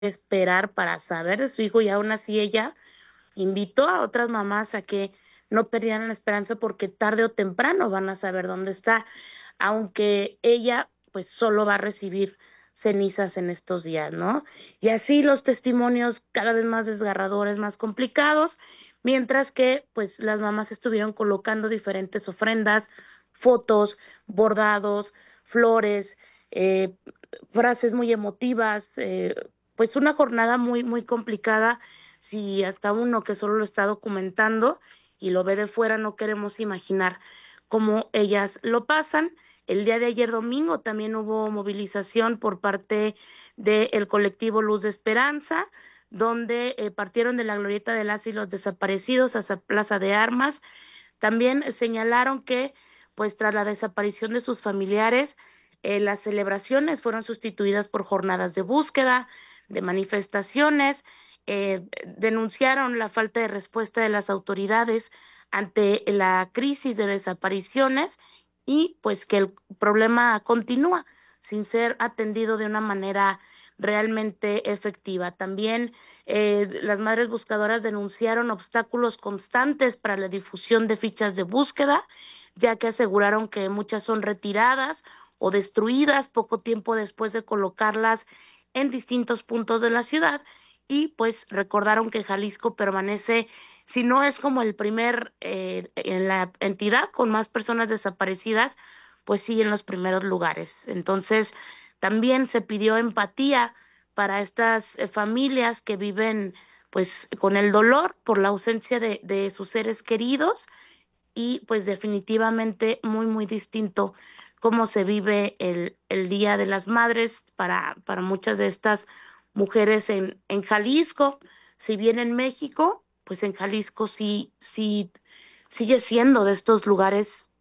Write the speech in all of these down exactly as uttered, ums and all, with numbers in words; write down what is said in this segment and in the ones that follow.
esperar para saber de su hijo y aún así ella invitó a otras mamás a que no perdieran la esperanza porque tarde o temprano van a saber dónde está, aunque ella pues solo va a recibir cenizas en estos días, ¿no? Y así los testimonios cada vez más desgarradores, más complicados, mientras que pues las mamás estuvieron colocando diferentes ofrendas, fotos, bordados, flores, eh, frases muy emotivas, eh, pues una jornada muy, muy complicada. Si hasta uno que solo lo está documentando y lo ve de fuera, no queremos imaginar cómo ellas lo pasan. El día de ayer domingo también hubo movilización por parte del colectivo Luz de Esperanza, donde eh, partieron de la glorieta de las y los desaparecidos hasta Plaza de Armas. También señalaron que, pues tras la desaparición de sus familiares, eh, las celebraciones fueron sustituidas por jornadas de búsqueda, de manifestaciones, eh, denunciaron la falta de respuesta de las autoridades ante la crisis de desapariciones y pues que el problema continúa sin ser atendido de una manera realmente efectiva. También eh, las madres buscadoras denunciaron obstáculos constantes para la difusión de fichas de búsqueda, ya que aseguraron que muchas son retiradas o destruidas poco tiempo después de colocarlas en distintos puntos de la ciudad. Y pues recordaron que Jalisco permanece, si no es como el primer eh, en la entidad con más personas desaparecidas, pues sí en los primeros lugares. Entonces, también se pidió empatía para estas eh, familias que viven pues con el dolor por la ausencia de, de sus seres queridos y pues definitivamente muy, muy distinto cómo se vive el, el Día de las Madres para, para muchas de estas mujeres en, en Jalisco. Si bien en México, pues en Jalisco sí, sí sigue siendo de estos lugares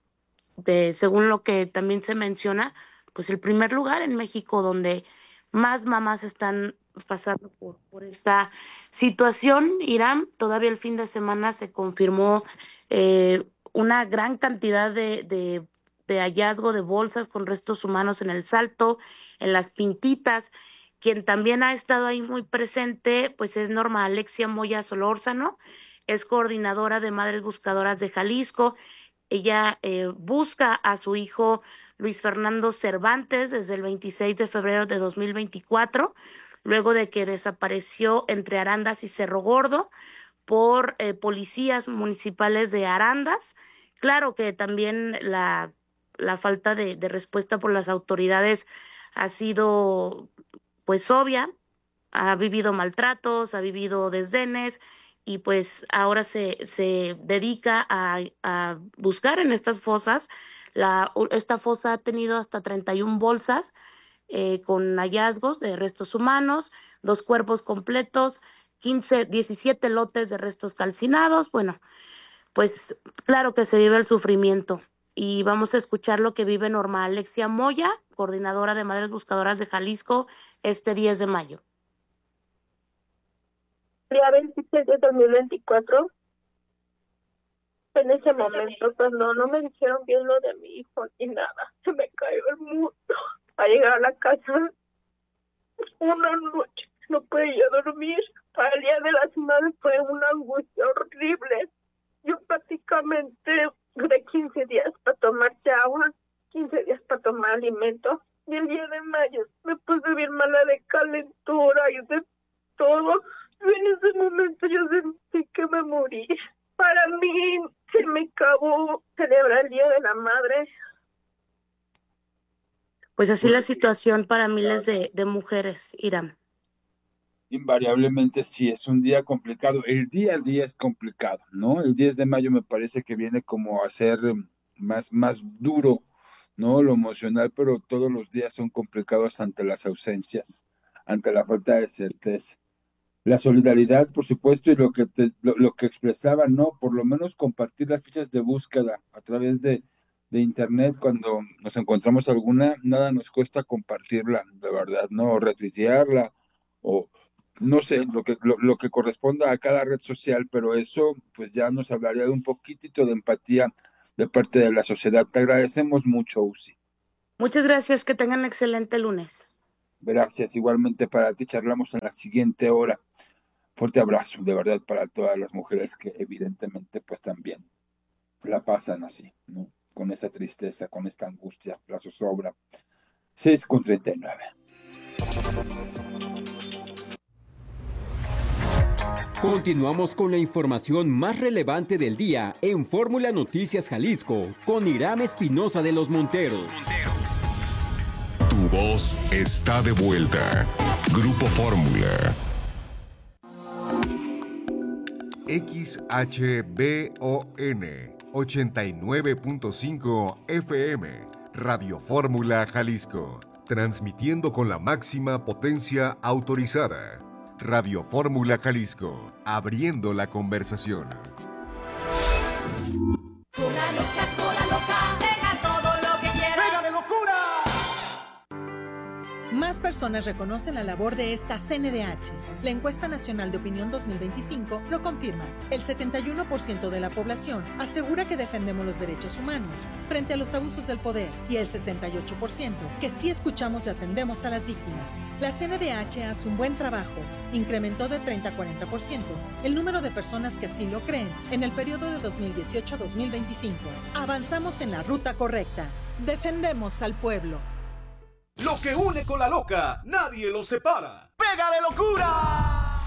de, según lo que también se menciona, pues el primer lugar en México donde más mamás están pasando por, por esta situación. Irán, todavía el fin de semana se confirmó eh, una gran cantidad de, de, de hallazgo de bolsas con restos humanos en el Salto, en las Pintitas. Quien también ha estado ahí muy presente, pues es Norma Alexia Moya Solórzano, es coordinadora de Madres Buscadoras de Jalisco. Ella eh, busca a su hijo Luis Fernando Cervantes desde el veintiséis de febrero de dos mil veinticuatro, luego de que desapareció entre Arandas y Cerro Gordo por eh, policías municipales de Arandas. Claro que también la, la falta de, de respuesta por las autoridades ha sido pues obvia, ha vivido maltratos, ha vivido desdenes y pues ahora se, se dedica a, a buscar en estas fosas. La, esta fosa ha tenido hasta treinta y una bolsas eh, con hallazgos de restos humanos, dos cuerpos completos, quince, diecisiete lotes de restos calcinados. Bueno, pues claro que se vive el sufrimiento. Y vamos a escuchar lo que vive Norma Alexia Moya, coordinadora de Madres Buscadoras de Jalisco, este diez de mayo. Día veintiséis de dos mil veinticuatro, en ese momento, cuando no me dijeron bien lo de mi hijo ni nada, se me cayó el mundo. A llegar a la casa, una noche, no podía dormir. Para el Día de las Madres fue una angustia horrible. Yo prácticamente duré quince días para tomarte agua, quince días para tomar alimento. Y el día de mayo me puse bien mala de calentura y de todo. Y en ese momento yo sentí que me morí. Para mí se me acabó celebrar el Día de la Madre. Pues así la situación para miles de, de mujeres, Irán. Invariablemente sí, es un día complicado. El día a día es complicado, ¿no? El diez de mayo me parece que viene como a ser em, más, más duro, ¿no? Lo emocional, pero todos los días son complicados ante las ausencias, ante la falta de certeza. La solidaridad, por supuesto, y lo que te- lo, lo que expresaba, ¿no? Por lo menos compartir las fichas de búsqueda a través de, de internet cuando nos encontramos alguna, nada nos cuesta compartirla, de verdad, ¿no? O retuitearla, o no sé, lo que, lo, lo que corresponda a cada red social, pero eso pues ya nos hablaría de un poquitito de empatía de parte de la sociedad. Te agradecemos mucho, Uzi. Muchas gracias, que tengan excelente lunes. Gracias, igualmente para ti, charlamos en la siguiente hora. Fuerte abrazo, de verdad, para todas las mujeres que evidentemente pues también la pasan así, ¿no? Con esa tristeza, con esta angustia, la zozobra. seis con treinta y nueve. Continuamos con la información más relevante del día en Fórmula Noticias Jalisco con Iram Espinosa de los Monteros. Tu voz está de vuelta. Grupo Fórmula. X H B O N ochenta y nueve punto cinco F M, Radio Fórmula Jalisco, transmitiendo con la máxima potencia autorizada. Radio Fórmula Jalisco, abriendo la conversación. Cola loca, cola loca, deja todo lo que quieras. ¡Pega de locura! Más personas reconocen la labor de esta C N D H. La Encuesta Nacional de Opinión dos mil veinticinco lo confirma. El setenta y uno por ciento de la población asegura que defendemos los derechos humanos frente a los abusos del poder y el sesenta y ocho por ciento que sí escuchamos y atendemos a las víctimas. La C N D H hace un buen trabajo. Incrementó de treinta a cuarenta por ciento el número de personas que así lo creen en el periodo de dos mil dieciocho a dos mil veinticinco. Avanzamos en la ruta correcta. Defendemos al pueblo. Lo que une con la loca, nadie lo separa. ¡Pega de locura!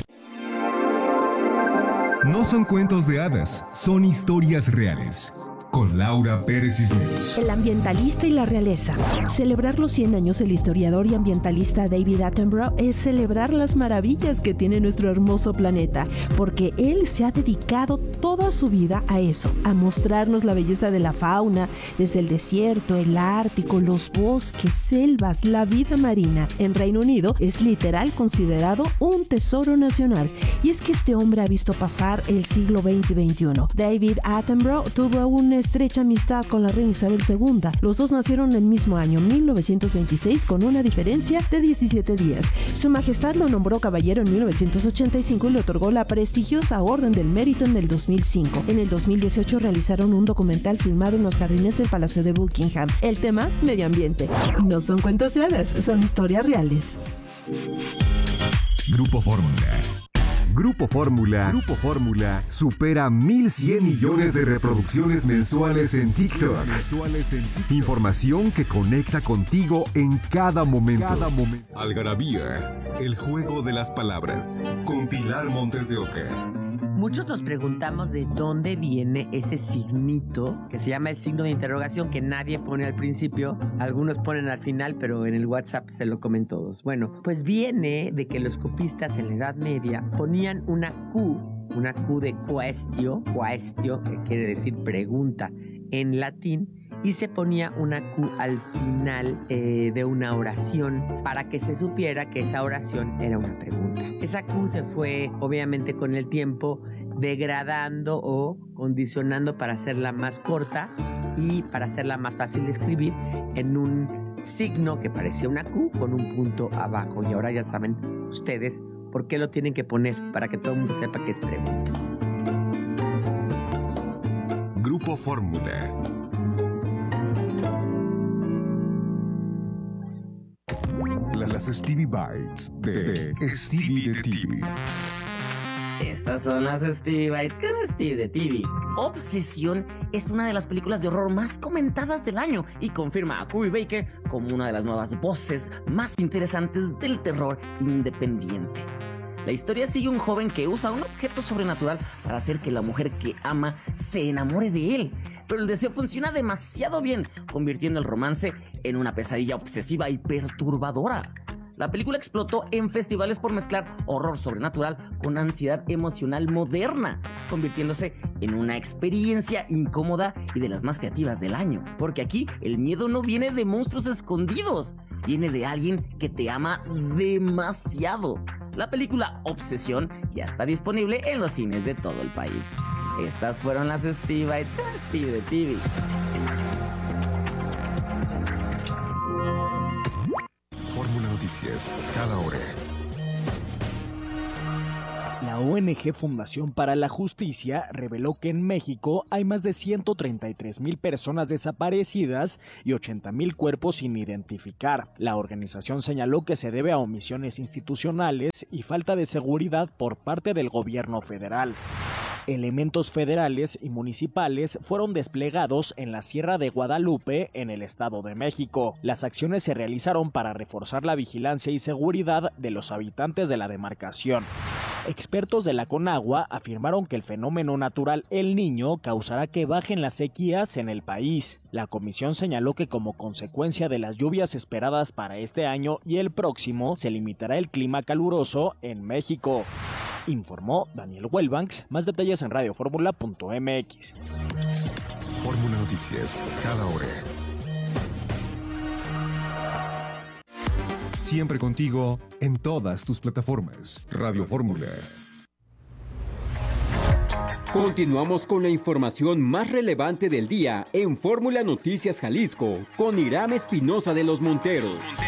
No son cuentos de hadas, son historias reales. Con Laura Pérez Cisneros. El ambientalista y la realeza. Celebrar los cien años del historiador y ambientalista David Attenborough es celebrar las maravillas que tiene nuestro hermoso planeta, porque él se ha dedicado toda su vida a eso, a mostrarnos la belleza de la fauna, desde el desierto, el Ártico, los bosques, selvas, la vida marina. En Reino Unido es literal considerado un tesoro nacional. Y es que este hombre ha visto pasar el siglo veinte y veintiuno. David Attenborough tuvo una estrecha amistad con la reina Isabel segunda. Los dos nacieron el mismo año, mil novecientos veintiséis, con una diferencia de diecisiete días. Su Majestad lo nombró caballero en mil novecientos ochenta y cinco y le otorgó la prestigiosa Orden del Mérito en el dos mil cinco. En el dos mil dieciocho realizaron un documental filmado en los jardines del Palacio de Buckingham. El tema, medio ambiente. No son cuentos de hadas, son historias reales. Grupo Fórmula. Grupo Fórmula, Grupo Fórmula supera mil cien millones de reproducciones mensuales en TikTok. Información que conecta contigo en cada momento. Cada momento. Algarabía, el juego de las palabras, con Pilar Montes de Oca. Muchos nos preguntamos de dónde viene ese signito que se llama el signo de interrogación que nadie pone al principio, algunos ponen al final, pero en el WhatsApp se lo comen todos. Bueno, pues viene de que los copistas en la Edad Media ponían una Q, una Q de quaestio, quaestio, que quiere decir pregunta en latín, y se ponía una Q al final eh, de una oración para que se supiera que esa oración era una pregunta. Esa Q se fue, obviamente, con el tiempo degradando o condicionando para hacerla más corta y para hacerla más fácil de escribir en un signo que parecía una Q con un punto abajo. Y ahora ya saben ustedes por qué lo tienen que poner, para que todo el mundo sepa que es pregunta. Grupo Fórmula. Las Stevie Bites de, de Stevie de T V. Estas son las Stevie Bites con Stevie de T V. Obsesión es una de las películas de horror más comentadas del año y confirma a Cory Baker como una de las nuevas voces más interesantes del terror independiente. La historia sigue a un joven que usa un objeto sobrenatural para hacer que la mujer que ama se enamore de él. Pero el deseo funciona demasiado bien, convirtiendo el romance en una pesadilla obsesiva y perturbadora. La película explotó en festivales por mezclar horror sobrenatural con ansiedad emocional moderna, convirtiéndose en una experiencia incómoda y de las más creativas del año. Porque aquí el miedo no viene de monstruos escondidos, viene de alguien que te ama demasiado. La película Obsesión ya está disponible en los cines de todo el país. Estas fueron las Stevie Bites con Stevie de T V. Fórmula Noticias, cada hora. La O N G Fundación para la Justicia reveló que en México hay más de ciento treinta y tres mil personas desaparecidas y ochenta mil cuerpos sin identificar. La organización señaló que se debe a omisiones institucionales y falta de seguridad por parte del gobierno federal. Elementos federales y municipales fueron desplegados en la Sierra de Guadalupe, en el Estado de México. Las acciones se realizaron para reforzar la vigilancia y seguridad de los habitantes de la demarcación. Expertos de la Conagua afirmaron que el fenómeno natural El Niño causará que bajen las sequías en el país. La comisión señaló que como consecuencia de las lluvias esperadas para este año y el próximo, se limitará el clima caluroso en México. Informó Daniel Wellbanks. Más detalles en radio fórmula punto m x. Fórmula Noticias, cada hora. Siempre contigo en todas tus plataformas. Radio Fórmula. Continuamos con la información más relevante del día en Fórmula Noticias Jalisco con Irán Espinosa de los Monteros.